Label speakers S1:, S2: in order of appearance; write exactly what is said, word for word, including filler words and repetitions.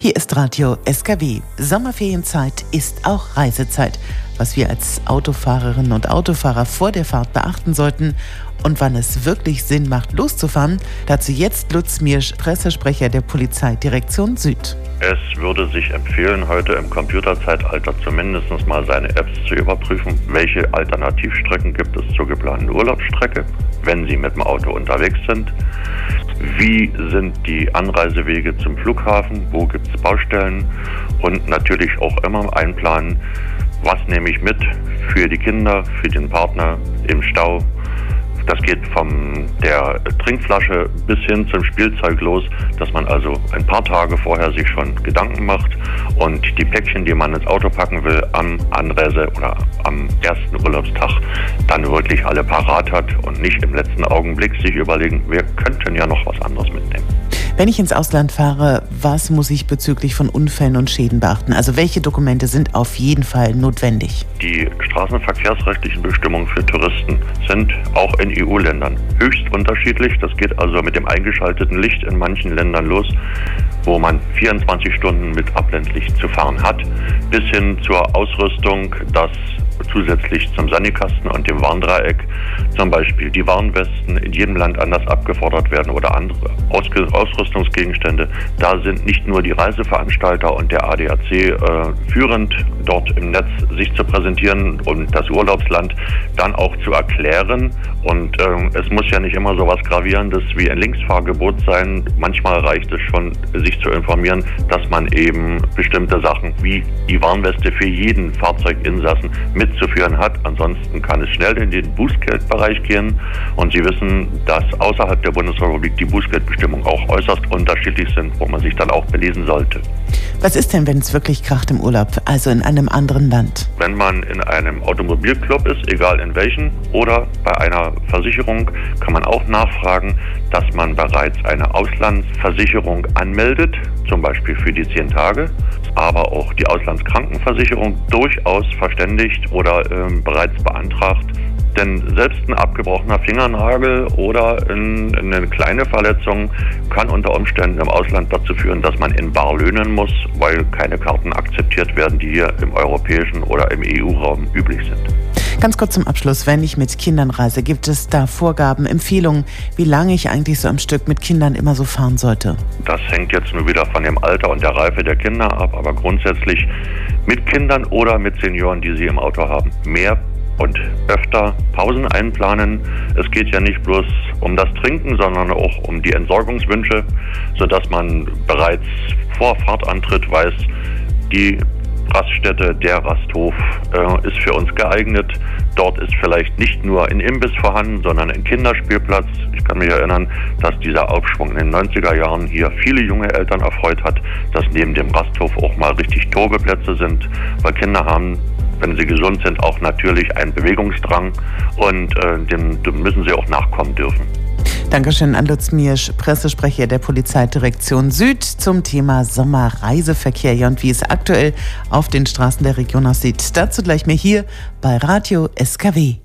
S1: Hier ist Radio S K W. Sommerferienzeit ist auch Reisezeit. Was wir als Autofahrerinnen und Autofahrer vor der Fahrt beachten sollten und wann es wirklich Sinn macht, loszufahren, dazu jetzt Lutz Miersch, Pressesprecher der Polizeidirektion Süd.
S2: Es würde sich empfehlen, heute im Computerzeitalter zumindest mal seine Apps zu überprüfen, welche Alternativstrecken gibt es zur geplanten Urlaubsstrecke, wenn Sie mit dem Auto unterwegs sind. Wie sind die Anreisewege zum Flughafen? Wo gibt es Baustellen? Und natürlich auch immer einplanen, was nehme ich mit für die Kinder, für den Partner im Stau. Das geht von der Trinkflasche bis hin zum Spielzeug los, dass man also ein paar Tage vorher sich schon Gedanken macht und die Päckchen, die man ins Auto packen will, am Anreise- oder am ersten Urlaubstag dann wirklich alle parat hat und nicht im letzten Augenblick sich überlegen, wir könnten ja noch was anderes mitnehmen.
S1: Wenn ich ins Ausland fahre, was muss ich bezüglich von Unfällen und Schäden beachten? Also welche Dokumente sind auf jeden Fall notwendig?
S2: Die straßenverkehrsrechtlichen Bestimmungen für Touristen sind auch in E U-Ländern höchst unterschiedlich. Das geht also mit dem eingeschalteten Licht in manchen Ländern los, wo man vierundzwanzig Stunden mit Abblendlicht zu fahren hat, bis hin zur Ausrüstung, dass zusätzlich zum Sandkasten und dem Warndreieck zum Beispiel die Warnwesten in jedem Land anders abgefordert werden oder andere Ausge- Ausrüstungsgegenstände. Da sind nicht nur die Reiseveranstalter und der A D A C äh, führend, dort im Netz sich zu präsentieren und das Urlaubsland dann auch zu erklären. Und äh, es muss ja nicht immer so was Gravierendes wie ein Linksfahrgebot sein. Manchmal reicht es schon, sich zu informieren, dass man eben bestimmte Sachen wie die Warnweste für jeden Fahrzeuginsassen mitzuführen hat. Ansonsten kann es schnell in den Bußgeldbereich gehen. Und Sie wissen, dass außerhalb der Bundesrepublik die Bußgeldbestimmungen auch äußerst unterschiedlich sind, wo man sich dann auch belesen sollte.
S1: Was ist denn, wenn es wirklich kracht im Urlaub, also in einem anderen Land?
S2: Wenn man in einem Automobilclub ist, egal in welchen, oder bei einer Versicherung, kann man auch nachfragen, dass man bereits eine Auslandsversicherung anmeldet, zum Beispiel für die zehn Tage, aber auch die Auslandskrankenversicherung durchaus verständigt oder äh, bereits beantragt. Denn selbst ein abgebrochener Fingernagel oder in, in eine kleine Verletzung kann unter Umständen im Ausland dazu führen, dass man in bar löhnen muss, weil keine Karten akzeptiert werden, die hier im europäischen oder im E U-Raum üblich sind.
S1: Ganz kurz zum Abschluss, wenn ich mit Kindern reise, gibt es da Vorgaben, Empfehlungen, wie lange ich eigentlich so am Stück mit Kindern immer so fahren sollte?
S2: Das hängt jetzt nur wieder von dem Alter und der Reife der Kinder ab, aber grundsätzlich mit Kindern oder mit Senioren, die sie im Auto haben, mehr und öfter Pausen einplanen. Es geht ja nicht bloß um das Trinken, sondern auch um die Entsorgungswünsche, sodass man bereits vor Fahrtantritt weiß, die Raststätte, der Rasthof äh, ist für uns geeignet. Dort ist vielleicht nicht nur ein Imbiss vorhanden, sondern ein Kinderspielplatz. Ich kann mich erinnern, dass dieser Aufschwung in den neunziger Jahren hier viele junge Eltern erfreut hat, dass neben dem Rasthof auch mal richtig Tobeplätze sind, weil Kinder haben, wenn sie gesund sind, auch natürlich einen Bewegungsdrang und äh, dem, dem müssen sie auch nachkommen dürfen.
S1: Dankeschön an Lutz Miersch, Pressesprecher der Polizeidirektion Süd zum Thema Sommerreiseverkehr, ja, und wie es aktuell auf den Straßen der Region aussieht. Dazu gleich mehr hier bei Radio S K W.